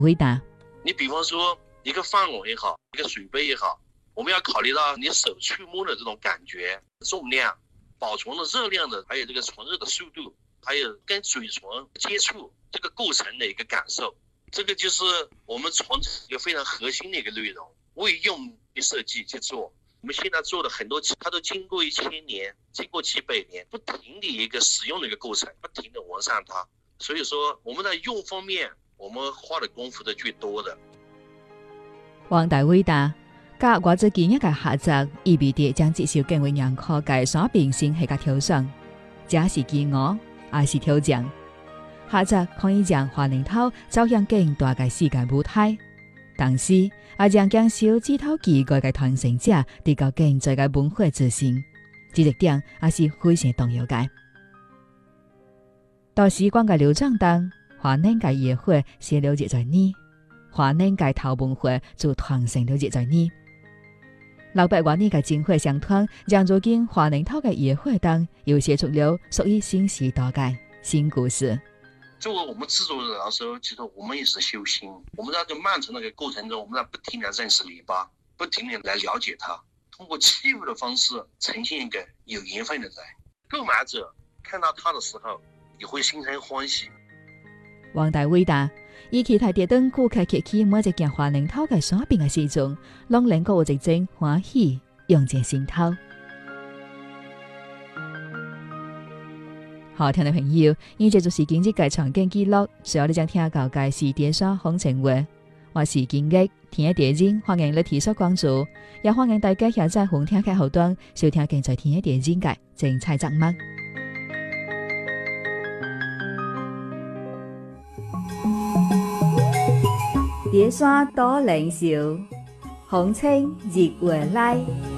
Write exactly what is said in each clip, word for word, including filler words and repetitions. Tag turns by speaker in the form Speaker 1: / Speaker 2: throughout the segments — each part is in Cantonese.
Speaker 1: 回答：
Speaker 2: 你比方说一个饭碗也好，一个水杯也好，我们要考虑到你手触摸的这种感觉、重量、保存的热量的，还有这个传热的速度，还有跟嘴唇接触这个过程的一个感受。这个就是我们传承一个非常核心的一个内容，为用设计去做。我们现在做的很多，它都经过一千年，经过几百年，不停的一个使用的一个过程，不停的完善它。所以说，我们在用方面，我们花的功夫是最多的。
Speaker 1: 王大伟答：甲我最近一个合作，意味着将这首更为严苛嘅山平性係個挑戰，這是飢餓，也是挑戰。合作可以將華寧頭走向更大嘅世界舞台，同時也將將小指頭奇怪嘅傳承者提高更多嘅文化自信，這一點也是非常重要嘅。到時光嘅流轉中，華寧嘅野會是了解在你，華寧嘅頭文化就傳承了解在你。六百多年嘅精華相傳，讓如今華寧頭嘅野會中又寫出了屬於新時代嘅新故事。
Speaker 2: 作为我们制作人来说，其实我们也是修心。我们在这漫长的过程中，我们在不停地认识篱笆，不停地来了解它，通过器物的方式呈现一个有缘分的人。购买者看到它的时候，也会心生欢喜。
Speaker 1: 王大偉答：以其他地等顧客揭起每一件華寧頭嘅商品嘅時陣，攏能夠有一種歡喜，用進心頭。好聽嘅朋友，呢隻就是今日嘅場景記錄，隨後你將聽到嘅是電商風情話。我是今日聽嘅電影，歡迎你提出關注，也歡迎大家下載紅聽嘅後端收聽更在聽嘅電影嘅精彩節目。碟山多靈秀，風情日月來。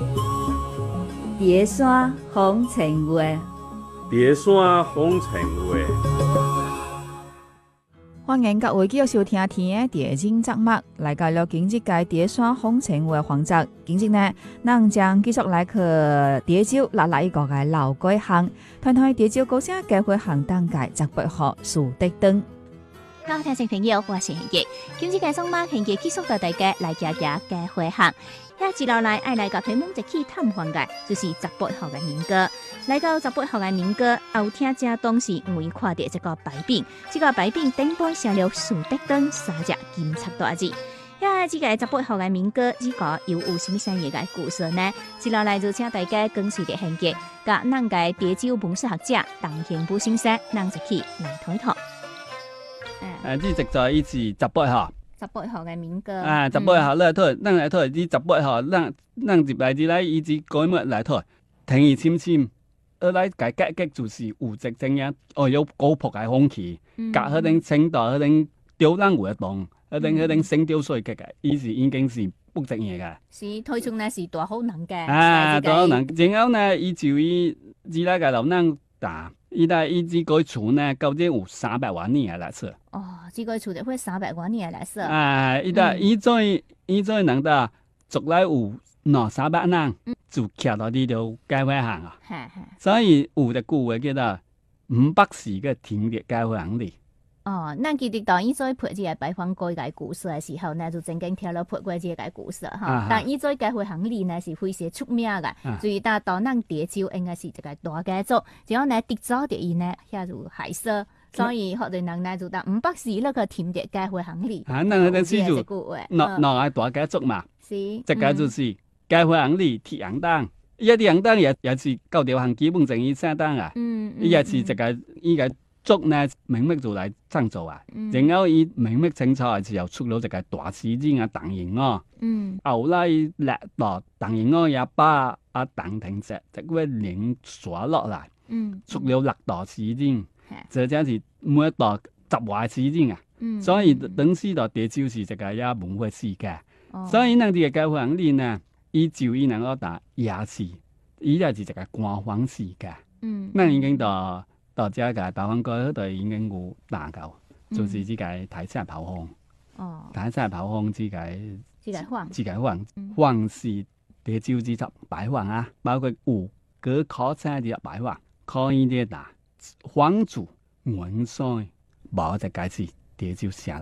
Speaker 1: 碟山風情話。
Speaker 3: 碟山風情話，
Speaker 1: 歡迎各位繼續收聽聽嘅電影節目，來到了今日嘅碟山風情話環節。今日呢，咱將繼續來去潮州落來一個嘅老街巷，睇睇潮州高聲街會行當嘅十八號樹德燈。
Speaker 4: 各位聽眾朋友，我是賢傑，今日嘅節目賢傑繼續帶大家來行行街會行。遐一路來愛來個推門一起探訪嘅，就是十八號嘅民歌。來到十八號嘅民歌，後聽正當時有伊看到這個牌匾，這個牌匾頂端寫了樹德燈三隻金色大字。遐這個十八號嘅民歌，這個又有什麼新嘢嘅故事呢？一路來就請大家跟隨着賢傑，甲咱嘅潮州文史學者陳興武先生，咱一起來討討。
Speaker 5: 誒，呢直在呢是十八號。
Speaker 4: 十八號嘅民歌。
Speaker 5: 啊，十八號來討，咱來討，呢十八號，咱咱入來啲來，以至改末來討，天意深深。而來解解決就是有隻正樣，哦有高撲嘅風氣，甲嗰種青島嗰種吊人活動，嗰種嗰種聲調衰極嘅，伊是已經是不正嘢嘅。
Speaker 4: 是推出呢是大好能嘅。
Speaker 5: 啊，大好能，然後呢，伊就伊伊來個老人打，伊來伊只個厝呢，究竟有三百萬年嘅歷史。
Speaker 4: 哦，這個厝就會三百萬年嘅歷史。
Speaker 5: 啊，伊來伊再伊再能得族來有兩三百人。就徛到呢度街會行啊，所以有隻句話叫做五百時嘅天地街會行哩。
Speaker 4: 哦，咱記得當伊再拍這個擺放過嘅故事嘅時候呢，就曾經聽了拍過這個故事哈。啊、但伊再街會行哩呢是非常出名嘅，啊、所以到到咱潮州應該是一個大家族，只要呢跌咗啲伊呢，遐就海色，所以好多人呢就當五百時那個天地街會行哩。啊，
Speaker 5: 那個是就那那個大家族嘛，是，這個就是。街會行哩鐵行當，一啲行當也也是九條行基本正義相當啊。嗯嗯。伊也是一個伊個族呢，明明就來創造啊。嗯。然後伊明明清朝嘅時候出咗一個大獅子啊，鄧英娥。嗯。後來落到鄧英娥也把阿鄧廷石這個領鎖落來。嗯。出咗六大獅子，這真是每一代十壞獅子啊。嗯。所以等時到潮州是一個也文化世界。哦。所以呢啲嘅街會行哩呢。伊就伊能夠打夜市，伊就係一個官方世界。嗯，咱已經到到這個台灣嗰度已經有打到，嗯、就是這個台式炮轟。哦，台式炮轟這個這個放，這個放放是潮州之十擺放啊，包括有各考察啲擺放，可以啲打黃竹文水，冇就解釋潮州下來啦。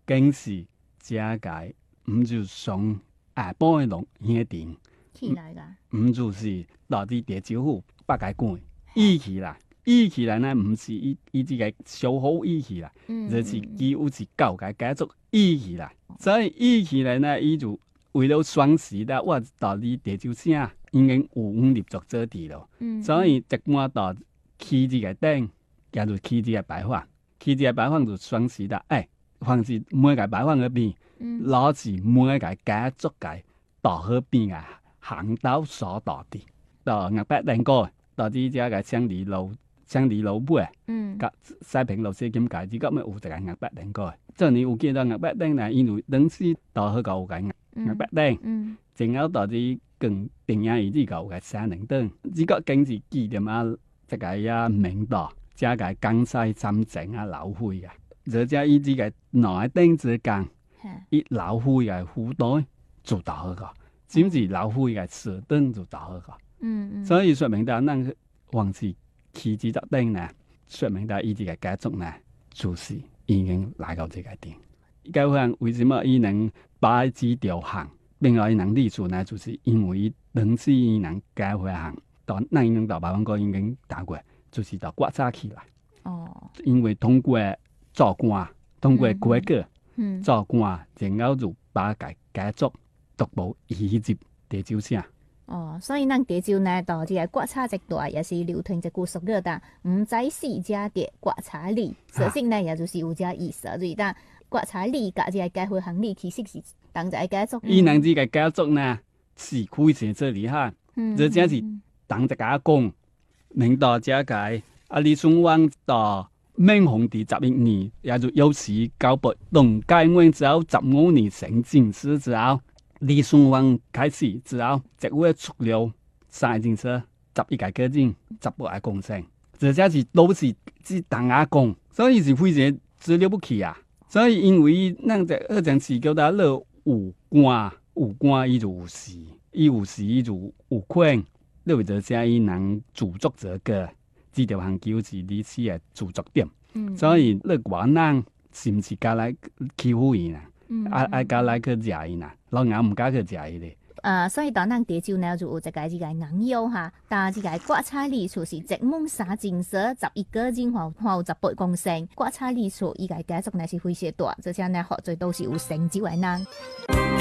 Speaker 5: 更是这个唔就上下晡的農園田
Speaker 4: 起來噶，
Speaker 5: 唔就是到啲地招呼八解罐依起來，依起來呢唔是依依啲嘅小好依起來，嗯、就是幾有是舊嘅家族依起來，所以依起來呢，伊就為了雙十啦，我到啲地招聲已經有五立足做地咯，嗯、所以一般到起字嘅頂，叫做起字嘅擺放，起字嘅擺放就雙十啦，誒，凡是每個擺放嗰邊。攞住每一個家族嘅到河邊嘅行道所到啲，到鴨北頂過，到啲只嘅昌黎路、昌黎路尾，嗯，甲西平路四檢界，只咁咪有一個鴨北頂過。即係你有見到鴨北頂呢，因為當時到去個有個鴨北頂，嗯，正好到啲更定樣而啲個有個山頂燈，只個經是紀念啊，即個呀明道，只個江西參政啊老會嘅，而且依啲嘅內頂之間。一老灰嘅虎袋做到嗰個，甚至老灰嘅蛇燈做到嗰個。嗯嗯。所以說明到那個王氏起子特丁呢，說明到依啲嘅家族呢，就是已經來到這個點。該會為什麼伊能把支條行，另外伊能立足呢？就是因為當時伊能該會行到那伊能到百萬個已經打過，就是到刮痧起來。哦。因為通過做官，通過改革。嗯，做官，然後就把家家族逐步移接地招聲。
Speaker 4: 哦，所以咱地招呢，到這個刮痧這段也是流傳一句俗語的，唔知四家的刮痧里，實際呢也就是有這意思。所以但刮痧里甲這個家會行里其實是同一個家族。
Speaker 5: 伊能這個家族呢是可以成這厲害，這真是同一個家公，明到這個啊李順旺到。明皇帝十一年，也就有時交撥東解元之後十五年成進士之後，李順旺開始之後，即位出了三進士，十一屆個人，十八個功臣，這些是都是是同阿公，所以是非常之了不起啊！所以因為咱這二戰時叫他樂武官，武官伊就有時，伊有時伊就有權，因為這些伊能主作這個。這條行就是歷史嘅著作點，嗯、所以你話人是唔是加來欺負伊啊？愛愛加來去惹伊啊？老人唔加去惹伊咧。
Speaker 4: 呃，所以當咱地招呢就有一個這個硬腰哈，但係這個刮痧里厝是一門三進士，十一個人或或有十八公升，刮痧里厝伊個家族呢是非常大，這些呢學最都是有成就嘅人。